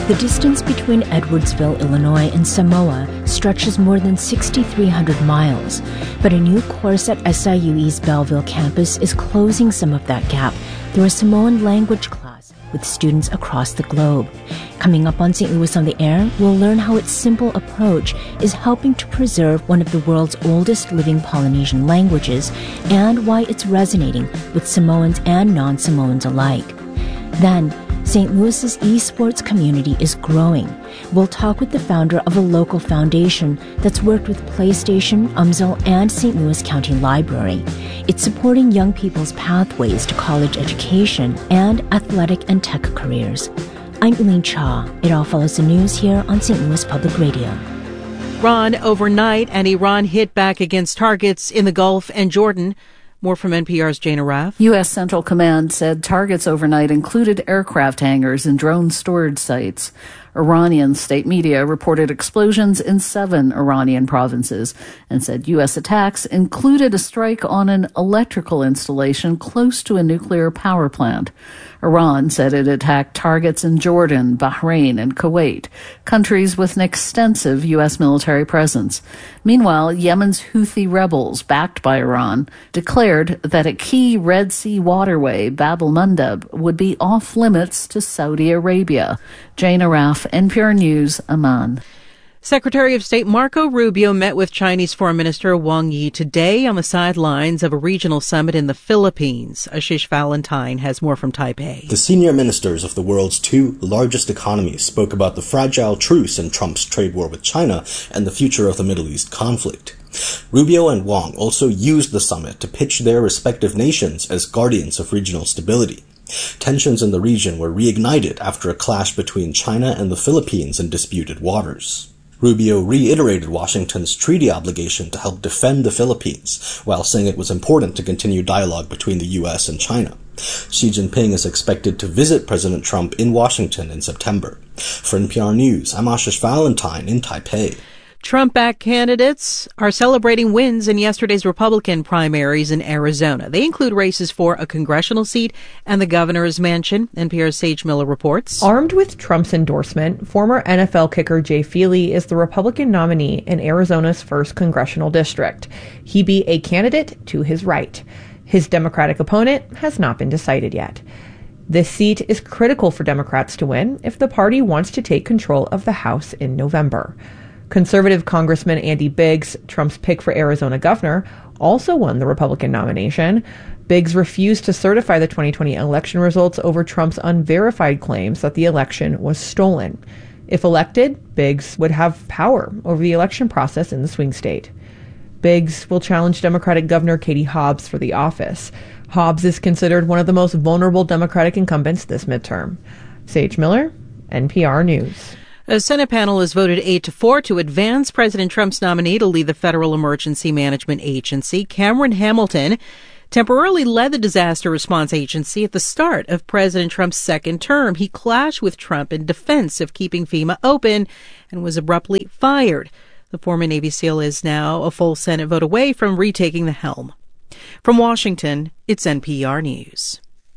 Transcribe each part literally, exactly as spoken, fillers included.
The distance between Edwardsville, Illinois and Samoa stretches more than six thousand three hundred miles, but a new course at S I U E's Belleville campus is closing some of that gap through a Samoan language class with students across the globe. Coming up on Saint Louis on the Air, we'll learn how its simple approach is helping to preserve one of the world's oldest living Polynesian languages and why it's resonating with Samoans and non-Samoans alike. Then, Saint Louis's esports community is growing. We'll talk with the founder of a local foundation that's worked with PlayStation, U M S L, and Saint Louis County Library. It's supporting young people's pathways to college education and athletic and tech careers. I'm Elaine Cha. It all follows the news here on Saint Louis Public Radio. Iran overnight, and Iran hit back against targets in the Gulf and Jordan. More from N P R's Jane Arraf. U S. Central Command said targets overnight included aircraft hangars and drone storage sites. Iranian state media reported explosions in seven Iranian provinces and said U S attacks included a strike on an electrical installation close to a nuclear power plant. Iran said it attacked targets in Jordan, Bahrain, and Kuwait, countries with an extensive U S military presence. Meanwhile, Yemen's Houthi rebels, backed by Iran, declared that a key Red Sea waterway, Bab el-Mandeb, would be off limits to Saudi Arabia. Jane Arraf, N P R News, Amman. Secretary of State Marco Rubio met with Chinese Foreign Minister Wang Yi today on the sidelines of a regional summit in the Philippines. Ashish Valentine has more from Taipei. The senior ministers of the world's two largest economies spoke about the fragile truce in Trump's trade war with China and the future of the Middle East conflict. Rubio and Wang also used the summit to pitch their respective nations as guardians of regional stability. Tensions in the region were reignited after a clash between China and the Philippines in disputed waters. Rubio reiterated Washington's treaty obligation to help defend the Philippines, while saying it was important to continue dialogue between the U S and China. Xi Jinping is expected to visit President Trump in Washington in September. For N P R News, I'm Ashish Valentine in Taipei. Trump-backed candidates are celebrating wins in yesterday's Republican primaries in Arizona. They include races for a congressional seat and the governor's mansion. N P R's Sage Miller reports. Armed with Trump's endorsement, former N F L kicker Jay Feely is the Republican nominee in Arizona's first congressional district. He be a candidate to his right. His Democratic opponent has not been decided yet. This seat is critical for Democrats to win if the party wants to take control of the House in November. Conservative Congressman Andy Biggs, Trump's pick for Arizona governor, also won the Republican nomination. Biggs refused to certify the twenty twenty election results over Trump's unverified claims that the election was stolen. If elected, Biggs would have power over the election process in the swing state. Biggs will challenge Democratic Governor Katie Hobbs for the office. Hobbs is considered one of the most vulnerable Democratic incumbents this midterm. Sage Miller, N P R News. A Senate panel has voted eight to four to advance President Trump's nominee to lead the Federal Emergency Management Agency. Cameron Hamilton temporarily led the Disaster Response Agency at the start of President Trump's second term. He clashed with Trump in defense of keeping FEMA open and was abruptly fired. The former Navy SEAL is now a full Senate vote away from retaking the helm. From Washington, it's N P R News.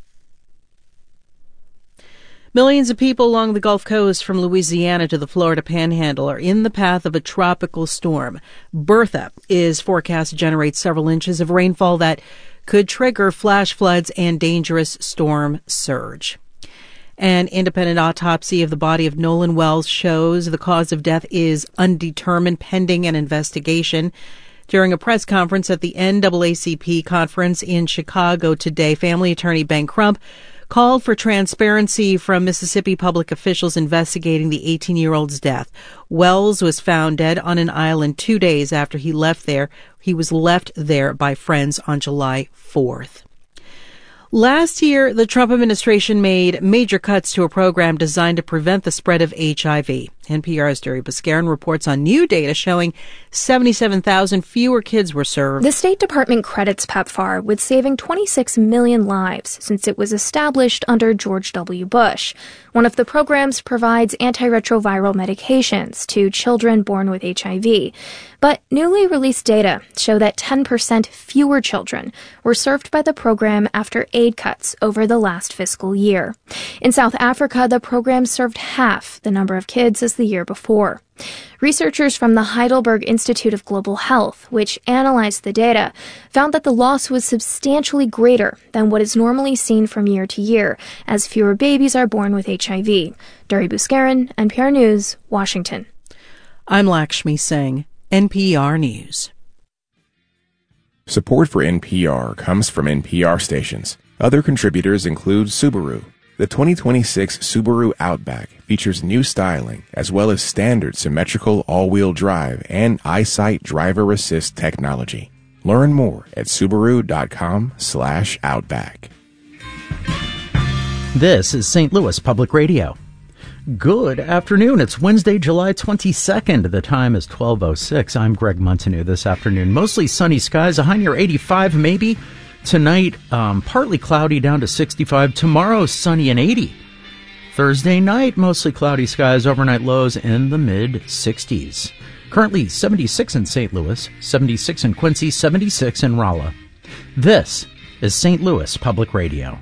Millions of people along the Gulf Coast from Louisiana to the Florida Panhandle are in the path of a tropical storm. Bertha is forecast to generate several inches of rainfall that could trigger flash floods and dangerous storm surge. An independent autopsy of the body of Nolan Wells shows the cause of death is undetermined pending an investigation. During a press conference at the N double A C P conference in Chicago today, family attorney Ben Crump called for transparency from Mississippi public officials investigating the eighteen-year-old's death. Wells was found dead on an island two days after he left there. He was left there by friends on July fourth. Last year, the Trump administration made major cuts to a program designed to prevent the spread of H I V. N P R's Derry Buscarin reports on new data showing seventy-seven thousand fewer kids were served. The State Department credits PEPFAR with saving twenty-six million lives since it was established under George W. Bush. One of the programs provides antiretroviral medications to children born with H I V. But newly released data show that ten percent fewer children were served by the program after aid cuts over the last fiscal year. In South Africa, the program served half the number of kids as the year before. Researchers from the Heidelberg Institute of Global Health, which analyzed the data, found that the loss was substantially greater than what is normally seen from year to year, as fewer babies are born with H I V. Derry Buscarin, N P R News, Washington. I'm Lakshmi Singh, N P R News. Support for N P R comes from N P R stations. Other contributors include Subaru. The twenty twenty-six Subaru Outback features new styling as well as standard symmetrical all-wheel drive and EyeSight driver assist technology. Learn more at Subaru.com slash Outback. This is Saint Louis Public Radio. Good afternoon. It's Wednesday, July twenty-second. The time is twelve oh six. I'm Greg Montanew this afternoon. Mostly sunny skies, a high near eighty-five maybe. Tonight, um, partly cloudy down to sixty-five. Tomorrow, sunny and eighty. Thursday night, mostly cloudy skies, overnight lows in the mid-sixties. Currently seventy-six in Saint Louis, seventy-six in Quincy, seventy-six in Rolla. This is Saint Louis Public Radio.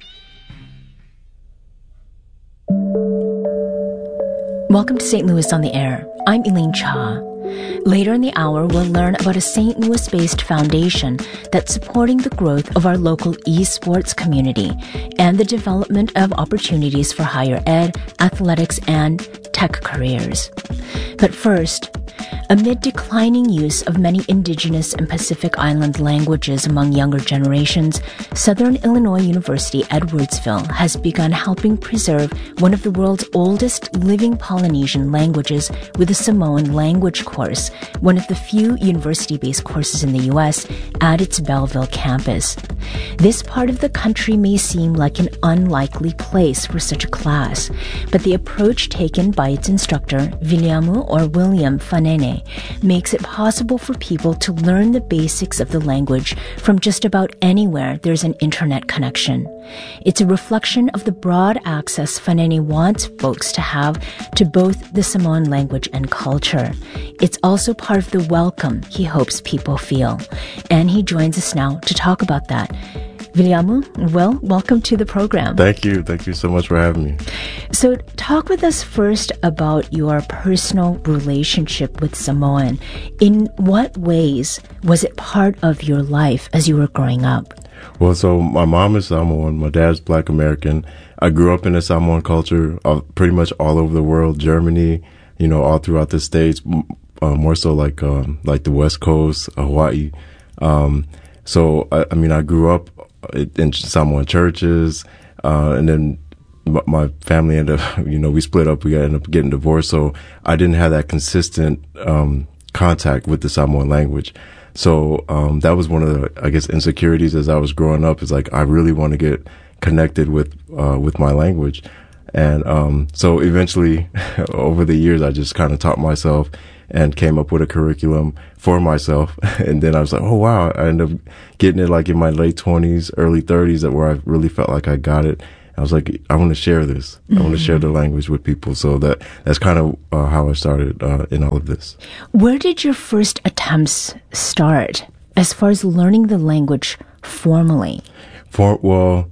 Welcome to Saint Louis on the Air. I'm Elaine Cha. Later in the hour, we'll learn about a Saint Louis-based foundation that's supporting the growth of our local esports community and the development of opportunities for higher ed, athletics, and tech careers. But first, amid declining use of many indigenous and Pacific Island languages among younger generations, Southern Illinois University Edwardsville has begun helping preserve one of the world's oldest living Polynesian languages with a Samoan language course, one of the few university-based courses in the U S at its Belleville campus. This part of the country may seem like an unlikely place for such a class, but the approach taken by its instructor, Viliamu or William Fanene, makes it possible for people to learn the basics of the language from just about anywhere there's an internet connection. It's a reflection of the broad access Fanene wants folks to have to both the Samoan language and culture. It's also part of the welcome he hopes people feel. And he joins us now to talk about that. Viliamu, well, welcome to the program. Thank you. Thank you so much for having me. So talk with us first about your personal relationship with Samoan. In what ways was it part of your life as you were growing up? Well, so my mom is Samoan. My dad's Black American. I grew up in the Samoan culture uh, pretty much all over the world, Germany, you know, all throughout the States, uh, more so like um, like the West Coast, Hawaii. Um, so, I, I mean, I grew up in Samoan churches, uh, and then my family ended up, you know, we split up, we ended up getting divorced. So I didn't have that consistent, um, contact with the Samoan language. So, um, that was one of the, I guess, insecurities as I was growing up, is like, I really want to get connected with, uh, with my language. And, um, so eventually over the years, I just kind of taught myself and came up with a curriculum for myself. And then I was like, oh, wow. I ended up getting it like in my late twenties, early thirties, where I really felt like I got it. I was like, I want to share this. Mm-hmm. I want to share the language with people. So that that's kind of uh, how I started uh, in all of this. Where did your first attempts start as far as learning the language formally? For, well,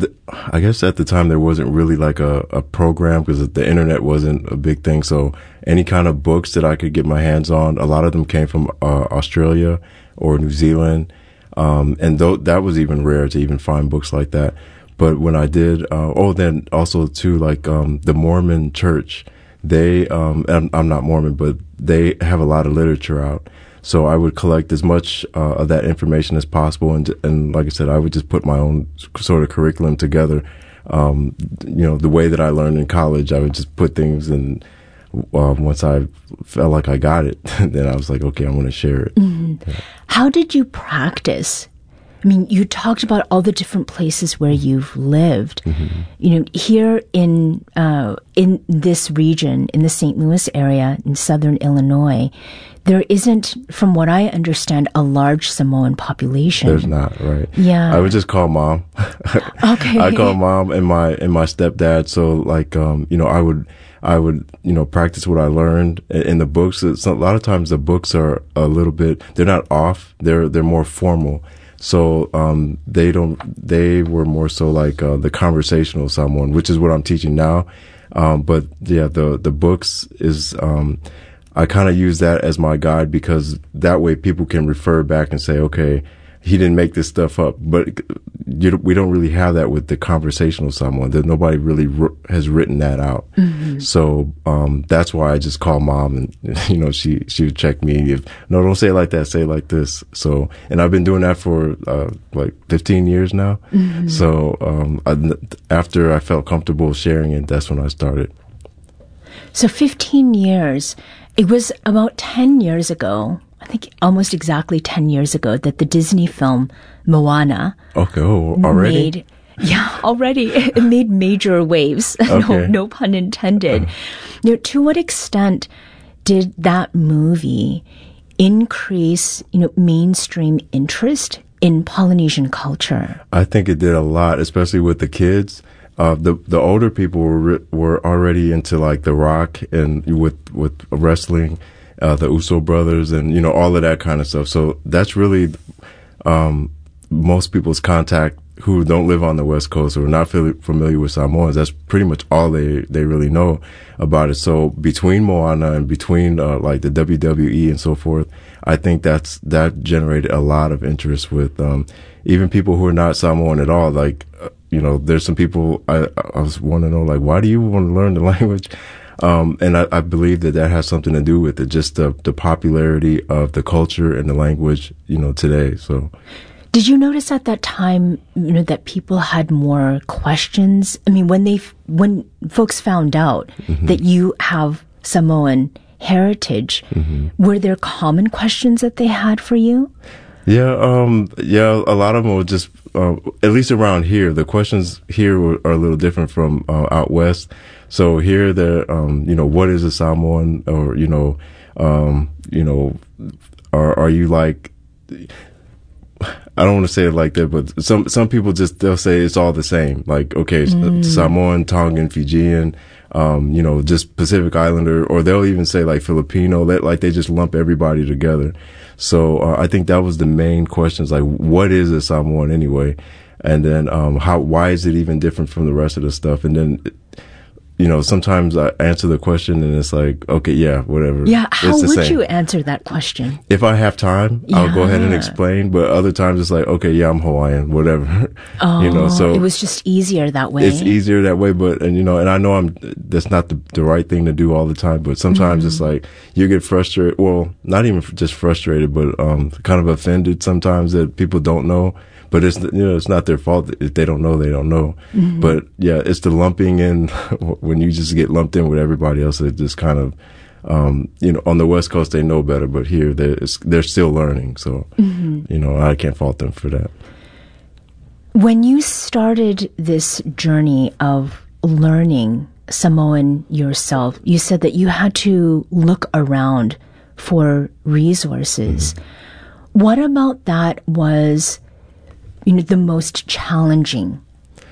I guess at the time there wasn't really like a, a program, because the internet wasn't a big thing. So any kind of books that I could get my hands on, a lot of them came from uh, Australia or New Zealand. Um, and th- that was even rare to even find books like that. But when I did, uh, oh, then also too, like, um, the Mormon church, they, um, I'm, I'm not Mormon, but they have a lot of literature out. So I would collect as much uh, of that information as possible. And, and like I said, I would just put my own sort of curriculum together. Um, you know, the way that I learned in college, I would just put things in. Uh, once I felt like I got it, then I was like, okay, I'm going to share it. Mm-hmm. Yeah. How did you practice I mean, you talked about all the different places where you've lived. Mm-hmm. You know, here in uh, in this region, in the Saint Louis area, in southern Illinois, there isn't, from what I understand, a large Samoan population. There's not, right? Yeah. I would just call mom. Okay. I call mom and my and my stepdad. So like, um, you know, I would I would you know practice what I learned in the books. It's, a lot of times the books are a little bit, they're not off. They're they're more formal. So um, they don't. They were more so like uh, the conversational Samoan, which is what I'm teaching now. Um, but yeah, the the books is. Um, I kind of use that as my guide because that way people can refer back and say, okay, he didn't make this stuff up. But you, we don't really have that with the conversational Samoan. That nobody really r- has written that out. Mm-hmm. So um, that's why I just call mom, and you know she she would check me. If no, don't say it like that. Say it like this. So and I've been doing that for uh, like fifteen years now. Mm-hmm. So um, I, after I felt comfortable sharing it, that's when I started. So fifteen years. It was about ten years ago, I think almost exactly ten years ago, that the Disney film Moana okay, oh, already? made, yeah, already, it made major waves, Okay. no, no pun intended. Uh. You know, to what extent did that movie increase, you know, mainstream interest in Polynesian culture? I think it did a lot, especially with the kids. Uh, the the older people were were already into like The Rock and with with wrestling, uh, the Uso brothers, and you know all of that kind of stuff. So that's really um, most people's contact who don't live on the West Coast or are not familiar with Samoans. That's pretty much all they they really know about it. So between Moana and between uh, like the W W E and so forth, I think that's that generated a lot of interest with um, even people who are not Samoan at all. Like. Uh, You know, there's some people I, I was want to know, like, why do you want to learn the language? Um, and I, I believe that that has something to do with it, just the, the popularity of the culture and the language, you know, today. So, did you notice at that time, you know, that people had more questions? I mean, when they, when folks found out mm-hmm. that you have Samoan heritage, mm-hmm. were there common questions that they had for you? Yeah, um, yeah, a lot of them were just, uh, at least around here, the questions here were, are a little different from uh, out west. So here, they're, um, you know, what is a Samoan, or you know, um, you know, are are you like? I don't want to say it like that, but some some people just they'll say it's all the same. Like, okay, mm. Samoan, Tongan, Fijian, um, you know, just Pacific Islander, or they'll even say like Filipino. That like they just lump everybody together. So uh, I think that was the main questions, like what is a Samoan anyway, and then um, how why is it even different from the rest of the stuff, and then. You know, sometimes I answer the question and it's like, okay, yeah, whatever. Yeah, how it's the would same. you answer that question? If I have time, yeah. I'll go ahead and explain. But other times it's like, okay, yeah, I'm Hawaiian, whatever. Oh, you know, so it was just easier that way. It's easier that way, but and you know, and I know I'm that's not the the right thing to do all the time. But sometimes mm-hmm. it's like you get frustrated. Well, not even just frustrated, but um, kind of offended sometimes that people don't know. But it's, you know, it's not their fault. If they don't know, they don't know. Mm-hmm. But yeah, it's the lumping in when you just get lumped in with everybody else. It just kind of, um, you know, on the West Coast, they know better, but here they're, they're still learning. So, mm-hmm. you know, I can't fault them for that. When you started this journey of learning Samoan yourself, you said that you had to look around for resources. Mm-hmm. What about that was, you know, the most challenging?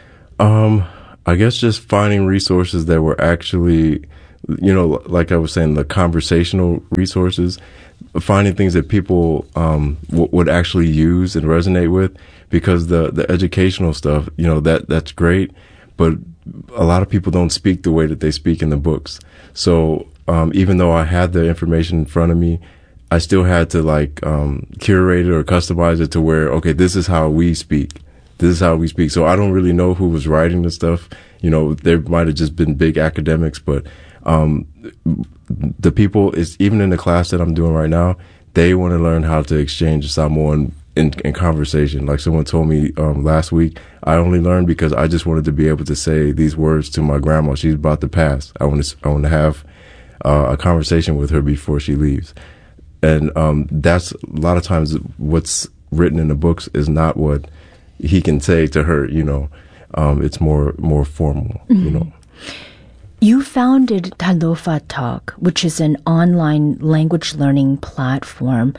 Um, I guess just finding resources that were actually, you know, like I was saying, the conversational resources, finding things that people um, w- would actually use and resonate with, because the, the educational stuff, you know, that that's great, but a lot of people don't speak the way that they speak in the books. So um, even though I had the information in front of me, I still had to like um, curate it or customize it to where, okay, this is how we speak. This is how we speak. So I don't really know who was writing the stuff. You know, there might have just been big academics, but um, the people is even in the class that I'm doing right now, they want to learn how to exchange Samoan in, in conversation. Like someone told me um, last week, I only learned because I just wanted to be able to say these words to my grandma. She's about to pass. I want to, I want to have uh, a conversation with her before she leaves. And um, that's a lot of times what's written in the books is not what he can say to her, you know. Um, it's more more formal, mm-hmm. you know. You founded Talofa Talk, which is an online language learning platform.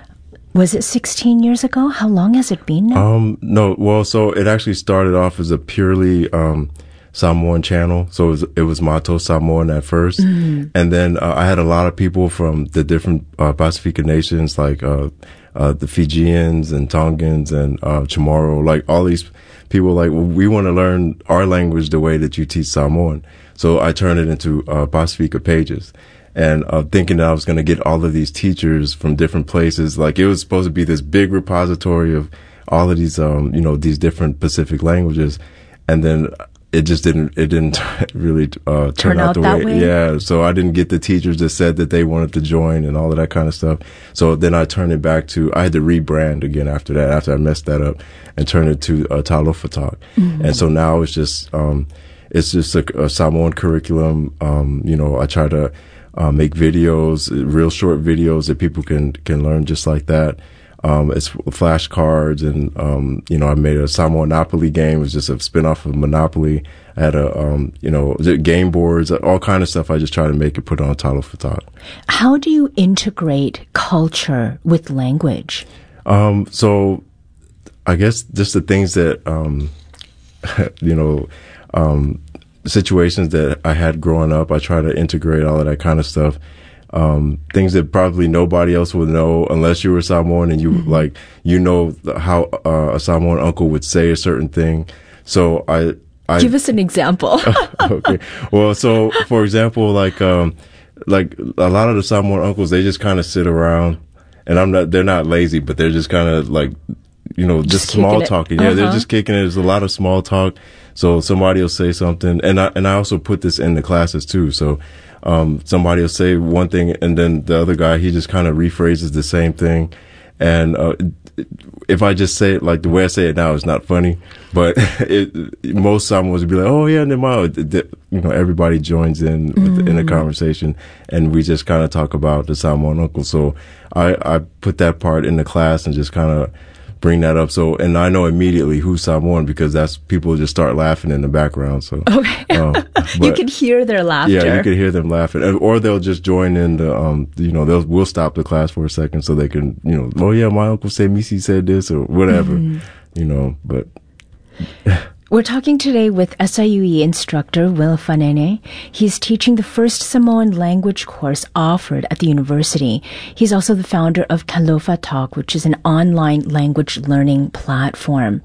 Was it sixteen years ago? How long has it been now? Um, no, well, so it actually started off as a purely um, Samoan channel. So it was, it was Mato Samoan at first. Mm-hmm. And then uh, I had a lot of people from the different uh, Pacifica nations, like uh, uh, the Fijians and Tongans and uh, Chamorro, like all these people like, well, we want to learn our language the way that you teach Samoan. So I turned it into uh, Pacifica Pages. And uh, thinking that I was going to get all of these teachers from different places. Like it was supposed to be this big repository of all of these, um, you know, these different Pacific languages. And then it just didn't, it didn't really uh, turn, turn out, out the way. way. Yeah. So I didn't get the teachers that said that they wanted to join and all of that kind of stuff. So then I turned it back to, I had to rebrand again after that, after I messed that up and turn it to uh, Talofa Talk. Mm-hmm. And so now it's just, um, it's just a, a Samoan curriculum. Um, you know, I try to, Uh, make videos, real short videos that people can, can learn just like that. Um, it's flashcards and, um, you know, I made a Samoanopoly game. It was just a spinoff of Monopoly. I had a, um, you know, game boards, all kind of stuff. I just try to make it put on Talofa Talk. How do you integrate culture with language? Um, so I guess just the things that, um, you know, um, situations that I had growing up, I try to integrate all of that kind of stuff. Um, things that probably nobody else would know unless you were Samoan and you mm-hmm. like, you know, how uh, a Samoan uncle would say a certain thing. So I, I give us an example. Okay. Well, so for example, like, um, like a lot of the Samoan uncles, they just kind of sit around and I'm not, they're not lazy, but they're just kind of like, you know, just, just small talking. Uh-huh. Yeah, they're just kicking it. There's a lot of small talk. So somebody will say something, and I and I also put this in the classes too. So um, somebody will say one thing, and then the other guy, he just kind of rephrases the same thing. And uh, if I just say it like the way I say it now, it's not funny. But it, most Samoans would be like, "Oh yeah," and then my, you know, everybody joins in mm. in the conversation, and we just kind of talk about the Samoan uncle. So I I put that part in the class and just kind of bring that up. So, and I know immediately who's Samoan because that's people just start laughing in the background. So, okay. um, but, you can hear their laughter. Yeah, you can hear them laughing, or they'll just join in the, um, you know, they'll, we'll stop the class for a second so they can, you know, oh yeah, my uncle said Missy said this or whatever, mm. you know, but. We're talking today with S I U E instructor Will Fanene. He's teaching the first Samoan language course offered at the university. He's also the founder of Talofa Talk, which is an online language learning platform.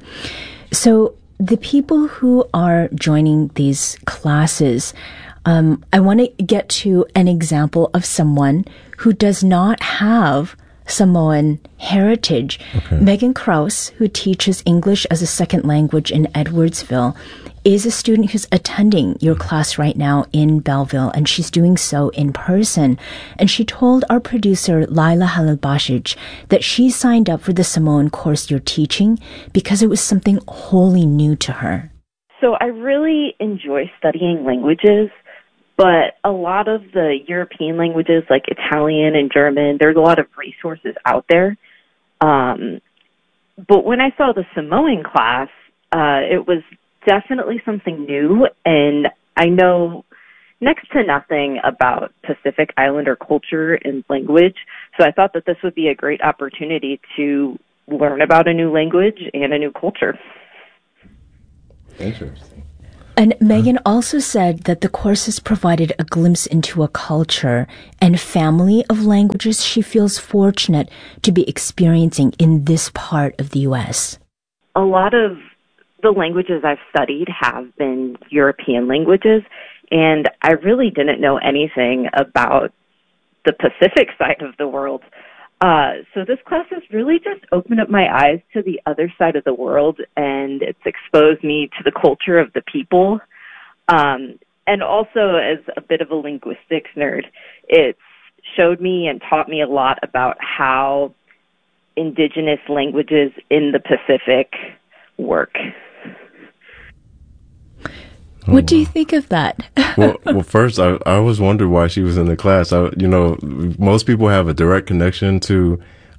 So the people who are joining these classes, um, I want to get to an example of someone who does not have Samoan heritage. Okay. Megan Krause, who teaches English as a second language in Edwardsville, is a student who's attending your class right now in Belleville, and she's doing so in person. And she told our producer, Laila Halilbasic, that she signed up for the Samoan course you're teaching because it was something wholly new to her. So I really enjoy studying languages. But a lot of the European languages like Italian and German, there's a lot of resources out there. Um, but when I saw the Samoan class, uh, it was definitely something new. And I know next to nothing about Pacific Islander culture and language. So I thought that this would be a great opportunity to learn about a new language and a new culture. Interesting. And Megan also said that the courses provided a glimpse into a culture and family of languages she feels fortunate to be experiencing in this part of the U S. A lot of the languages I've studied have been European languages, and I really didn't know anything about the Pacific side of the world. Uh, so this class has really just opened up my eyes to the other side of the world, and it's exposed me to the culture of the people. Um, and also, as a bit of a linguistics nerd, it's showed me and taught me a lot about how indigenous languages in the Pacific work. What oh, do you think of that? well, well, first, I, I always wondered why she was in the class. I, you know, most people have a direct connection to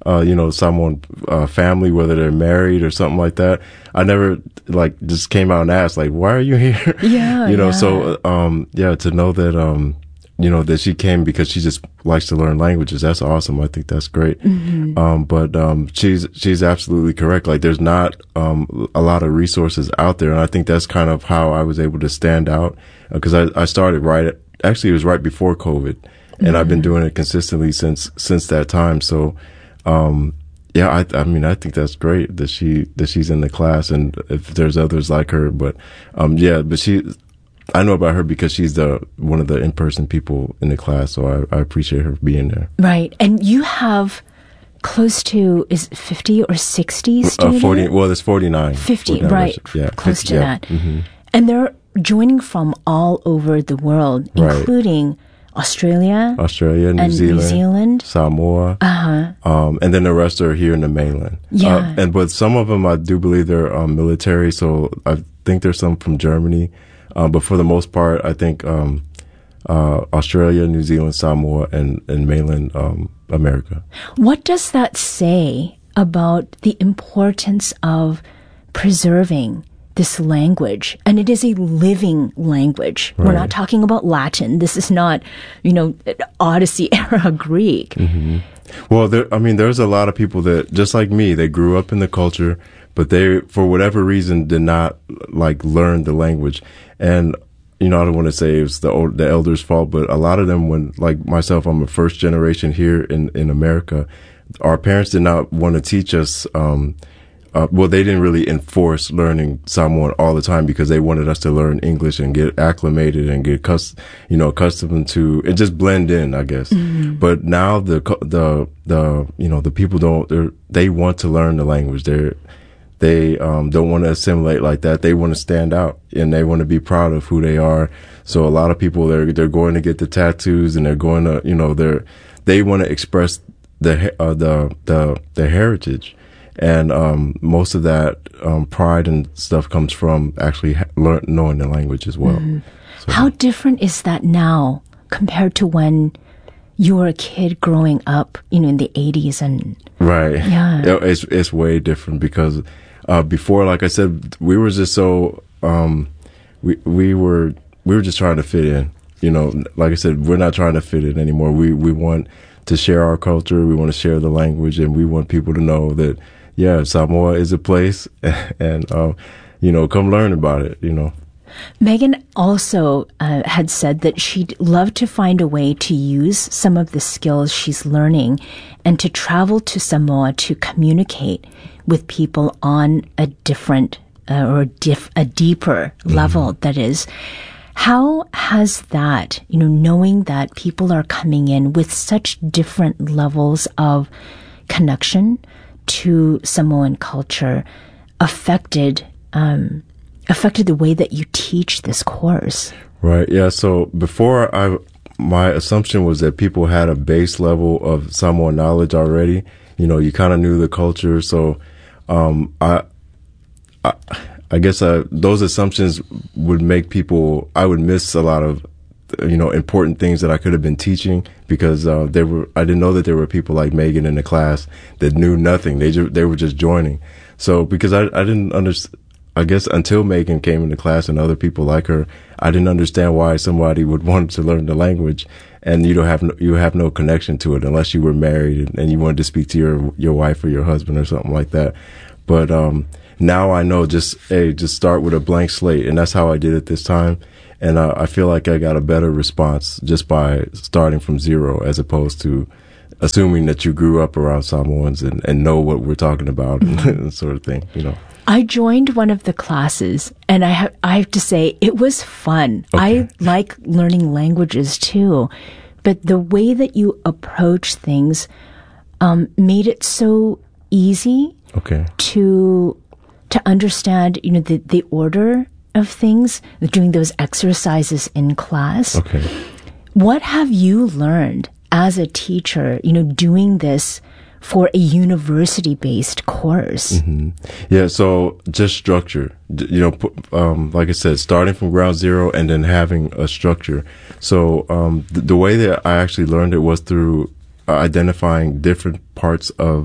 uh, you know, someone, uh, family, whether they're married or something like that. I never like just came out and asked like, why are you here? Yeah. you know, yeah. so, um, yeah, to know that, um, you know, that she came because she just likes to learn languages. That's awesome. I think that's great. Mm-hmm. Um, but, um, she's, she's absolutely correct. Like there's not, um, a lot of resources out there. And I think that's kind of how I was able to stand out because uh, I, I started right at, actually it was right before COVID and mm-hmm. I've been doing it consistently since, since that time. So, um, yeah, I, I mean, I think that's great that she, that she's in the class and if there's others like her, but, um, yeah, but she, I know about her because she's the one of the in-person people in the class, so I, I appreciate her being there. Right, and you have close to is it fifty or sixty students? Uh, forty. Well, there's forty-nine. Fifty, forty-nine right? Yeah, close fifty, to yeah. that, Mm-hmm. and they're joining from all over the world, Right. including Australia, Australia, New and Zealand, New Zealand, Samoa, uh-huh. um, and then the rest are here in the mainland. Yeah, uh, and but some of them I do believe they're um, military, so I think there's some from Germany. Um, but for the most part, I think um, uh, Australia, New Zealand, Samoa, and, and mainland um, America. What does that say about the importance of preserving this language? And it is a living language. Right. We're not talking about Latin. This is not, you know, Odyssey era Greek. Mm-hmm. Well, there, I mean, there's a lot of people that, just like me, they grew up in the culture, but they, for whatever reason, did not like learn the language. And, you know, I don't want to say it's the old, the elders' fault, but a lot of them, when, like myself, I'm a first generation here in, in America. Our parents did not want to teach us, um, uh, well, they didn't really enforce learning Samoan all the time because they wanted us to learn English and get acclimated and get, cus- you know, accustomed to, and just blend in, I guess. Mm-hmm. But now the, the, the, you know, the people don't, they're, they want to learn the language. They're, They um, don't want to assimilate like that. They want to stand out and they want to be proud of who they are. So a lot of people, they're they're going to get the tattoos and they're going to, you know, they're they want to express the uh, the the the heritage, and um, most of that um, pride and stuff comes from actually ha- learn, knowing the language as well. Mm-hmm. So. How different is that now compared to when you were a kid growing up, you know, in the eighties and right? Yeah, it's it's way different because. Uh, before, like I said, we were just so, um, we, we were, we were just trying to fit in, you know, like I said, we're not trying to fit in anymore. We, we want to share our culture. We want to share the language and we want people to know that, yeah, Samoa is a place and, um, you know, come learn about it, you know. Megan also uh, had said that she'd love to find a way to use some of the skills she's learning and to travel to Samoa to communicate with people on a different uh, or diff- a deeper mm-hmm. level, that is. How has that, you know, knowing that people are coming in with such different levels of connection to Samoan culture affected um affected the way that you teach this course? Right. Yeah. So before I, my assumption was that people had a base level of Samoan knowledge already. You know, you kind of knew the culture. So, um, I, I, I guess, uh, those assumptions would make people, I would miss a lot of, you know, important things that I could have been teaching because, uh, there were, I didn't know that there were people like Megan in the class that knew nothing. They ju- they were just joining. So because I, I didn't understand, I guess until Megan came into class and other people like her, I didn't understand why somebody would want to learn the language, and you don't have no, you have no connection to it unless you were married and you wanted to speak to your your wife or your husband or something like that. But um, now I know just hey, just start with a blank slate, and that's how I did it this time. And uh, I feel like I got a better response just by starting from zero, as opposed to assuming that you grew up around Samoans and, and know what we're talking about and sort of thing, you know. I joined one of the classes, and I have I have to say it was fun. Okay. I like learning languages too, but the way that you approach things um, made it so easy okay. to to understand. You know, the the order of things, doing those exercises in class. Okay. What have you learned as a teacher? You know, doing this for a university-based course. Mm-hmm. Yeah, so just structure. You know, um, like I said, starting from ground zero and then having a structure. So um, the, the way that I actually learned it was through identifying different parts of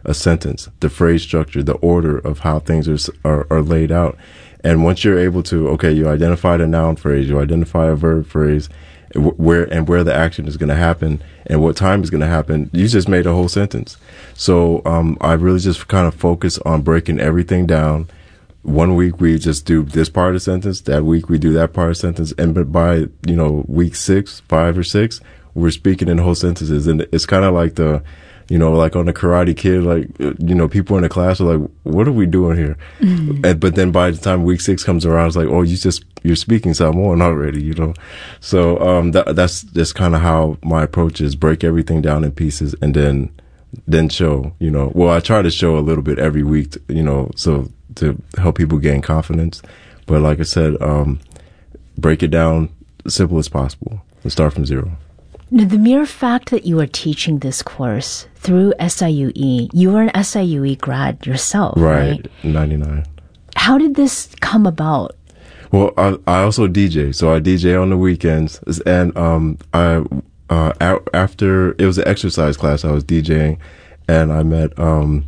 a sentence, the phrase structure, the order of how things are, are, are laid out. And once you're able to, okay, you identified a noun phrase, you identify a verb phrase, where and where the action is going to happen and what time is going to happen, you just made a whole sentence. So um, I really just kind of focus on breaking everything down. One week we just do this part of the sentence, that week we do that part of the sentence, and by, you know, week six, five or six, we're speaking in whole sentences. And it's kind of like the, you know, like on the Karate Kid, like, you know, people in the class are like, what are we doing here? Mm-hmm. And, but then by the time week six comes around, it's like, oh, you just, you're speaking Samoan already, you know? So, um, that, that's just kind of how my approach is: break everything down in pieces and then, then show, you know, well, I try to show a little bit every week, to, you know, so to help people gain confidence. But like I said, um, break it down as simple as possible and start from zero. Now, the mere fact that you are teaching this course through S I U E, you were an S I U E grad yourself, right? Right, ninety-nine. How did this come about? Well, I, I also D J, so I D J on the weekends, and um, I uh, a- after it was an exercise class, I was DJing, and I met um,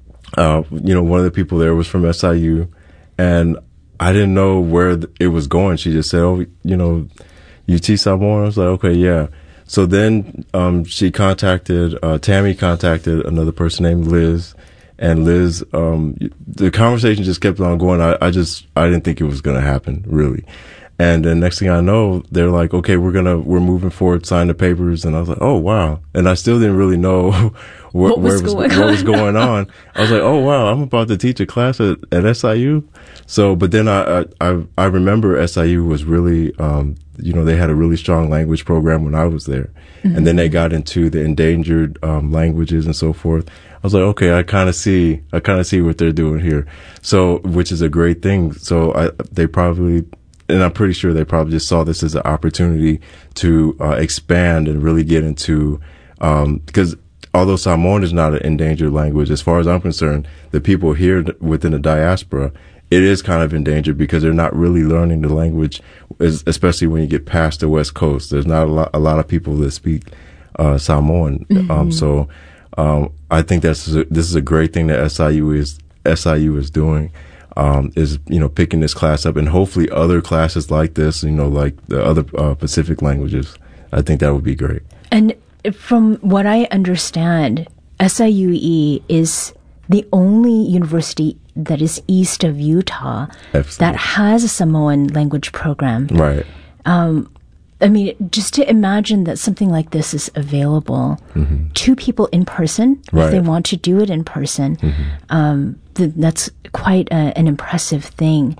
uh, you know, one of the people there was from S I U, and I didn't know where it was going. She just said, "Oh, you know, you teach Samoan?" I was like, "Okay, yeah." So then um, she contacted, uh, Tammy contacted another person named Liz, and Liz, um, the conversation just kept on going. I, I just, I didn't think it was going to happen, really. And then next thing I know, they're like, okay, we're going to, we're moving forward, sign the papers. And I was like, oh, wow. And I still didn't really know wh- what, was where was, going what was going on. I was like, oh, wow, I'm about to teach a class at, at S I U. So, but then I, I, I remember S I U was really, um, you know, they had a really strong language program when I was there. Mm-hmm. And then they got into the endangered, um, languages and so forth. I was like, okay, I kind of see, I kind of see what they're doing here. So, which is a great thing. So I, they probably, and I'm pretty sure they probably just saw this as an opportunity to, uh, expand and really get into, um, because although Samoan is not an endangered language, as far as I'm concerned, the people here within the diaspora, it is kind of endangered because they're not really learning the language, especially when you get past the West Coast. There's not a lot, a lot of people that speak, uh, Samoan. Mm-hmm. Um, so, um, I think that's, a, this is a great thing that S I U is, S I U is doing, um, is, you know, picking this class up, and hopefully other classes like this, you know, like the other, uh, Pacific languages. I think that would be great. And from what I understand, S I U E is the only university that is east of Utah Absolutely. That has a Samoan language program. Right. Um, I mean, just to imagine that something like this is available mm-hmm. to people in person, right. if they want to do it in person, mm-hmm. um, th- that's quite a, an impressive thing.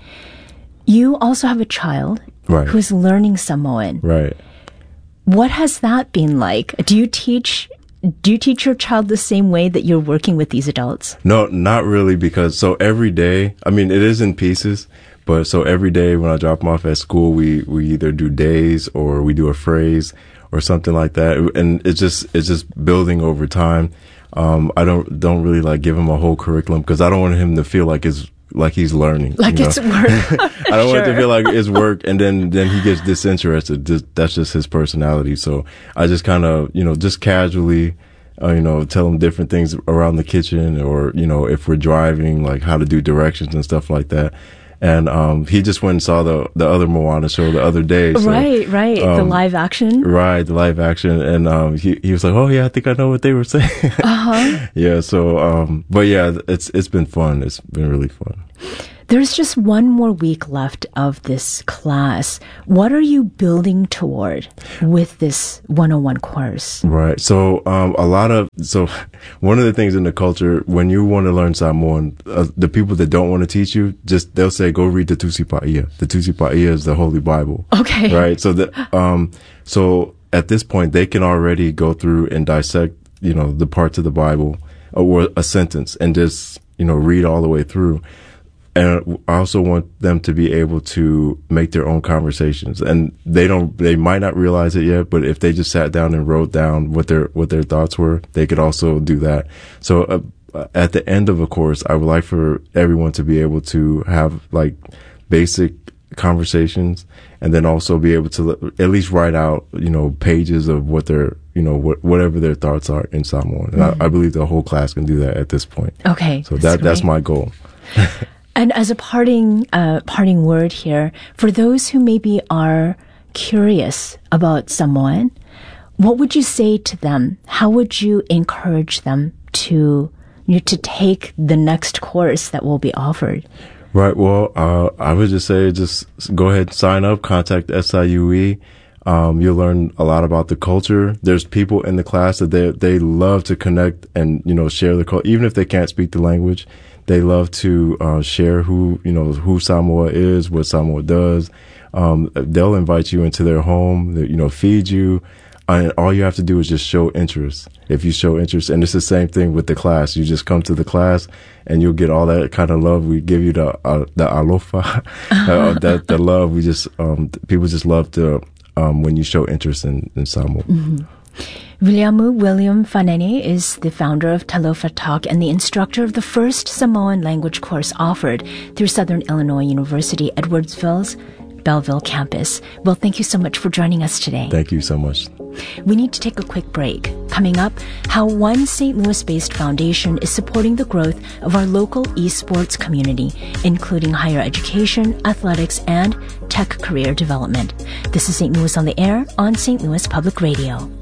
You also have a child right. who's learning Samoan. Right. What has that been like? Do you teach Do you teach your child the same way that you're working with these adults? No, not really, because so every day, I mean, it is in pieces, but so every day when I drop them off at school, we, we either do days or we do a phrase or something like that. And it's just, it's just building over time. Um, I don't, don't really like give him a whole curriculum because I don't want him to feel like it's, like he's learning. Like you know? it's work. I don't sure. want it to feel like it's work, and then, then he gets disinterested. Just, that's just his personality. So I just kind of, you know, just casually, uh, you know, tell him different things around the kitchen, or, you know, if we're driving, like how to do directions and stuff like that. And, um, he just went and saw the, the other Moana show the other day. So, right, right. Um, the live action. Right, the live action. And, um, he, he was like, oh yeah, I think I know what they were saying. Uh-huh. Yeah. So, um, but yeah, it's, it's been fun. It's been really fun. There's just one more week left of this class. What are you building toward with this one oh one course? Right. So, um, a lot of, so one of the things in the culture, when you want to learn Samoan, uh, the people that don't want to teach you, just, they'll say, go read the Tusi Pa'ia. The Tusi Pa'ia is the Holy Bible. Okay. Right. So that, um, so at this point, they can already go through and dissect, you know, the parts of the Bible or a sentence and just, you know, read all the way through. And I also want them to be able to make their own conversations. And they don't, they might not realize it yet, but if they just sat down and wrote down what their, what their thoughts were, they could also do that. So uh, at the end of a course, I would like for everyone to be able to have like basic conversations, and then also be able to at least write out, you know, pages of what they're, you know, wh- whatever their thoughts are in Samoan. And mm-hmm. I, I believe the whole class can do that at this point. Okay. So that that's my goal. And as a parting, uh, parting word here, for those who maybe are curious about Samoan, what would you say to them? How would you encourage them to, you know, to take the next course that will be offered? Right. Well, uh, I would just say just go ahead and sign up, contact S I U E. Um, you'll learn a lot about the culture. There's people in the class that they, they love to connect and, you know, share the culture. Even if they can't speak the language, they love to, uh, share who, you know, who Samoa is, what Samoa does. Um, they'll invite you into their home, you know, feed you. And all you have to do is just show interest. If you show interest, and it's the same thing with the class. You just come to the class, and you'll get all that kind of love. We give you the uh, the alofa, uh, that the love. We just um, people just love to um, when you show interest in, in Samoa. Mm-hmm. Viliamu William Fanene is the founder of Talofa Talk and the instructor of the first Samoan language course offered through Southern Illinois University Edwardsville's Belleville campus. Well, thank you so much for joining us today. Thank you so much. We need to take a quick break. Coming up, how one Saint Louis-based foundation is supporting the growth of our local esports community, including higher education, athletics, and tech career development. This is Saint Louis on the Air on Saint Louis Public Radio.